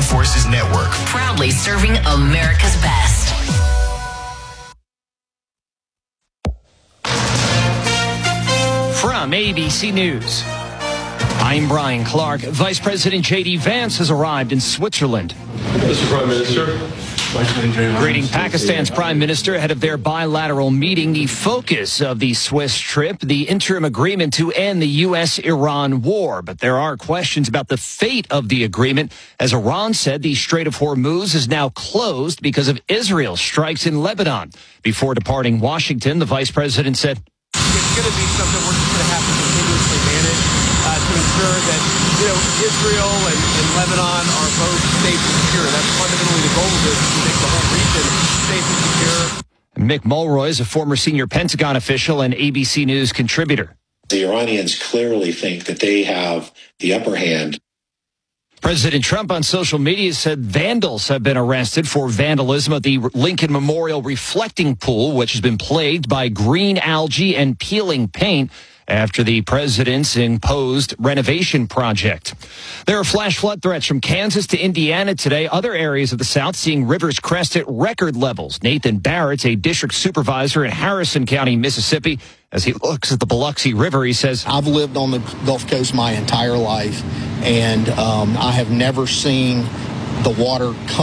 Forces Network. Proudly serving America's best. From ABC News, I'm Brian Clark. Vice President J.D. Vance has arrived in Switzerland. Mr. Prime Minister. Greeting Pakistan's Prime Minister ahead of their bilateral meeting. The focus of the Swiss trip, the interim agreement to end the U.S.-Iran war. But there are questions about the fate of the agreement, as Iran said the Strait of Hormuz is now closed because of Israel's strikes in Lebanon. Before departing Washington, the vice president said, it's going to be something we're just going to have to continuously manage to ensure that, Israel and Lebanon are both safe and secure. That's fundamentally the goal of this, to make the whole region safe and secure. Mick Mulroy is a former senior Pentagon official and ABC News contributor. The Iranians clearly think that they have the upper hand. President Trump on social media said vandals have been arrested for vandalism at the Lincoln Memorial reflecting pool, which has been plagued by green algae and peeling paint after the president's imposed renovation project. There are flash flood threats from Kansas to Indiana today. Other areas of the South seeing rivers crest at record levels. Nathan Barrett, a district supervisor in Harrison County, Mississippi, as he looks at the Biloxi River, he says, I've lived on the Gulf Coast my entire life, and I have never seen the water come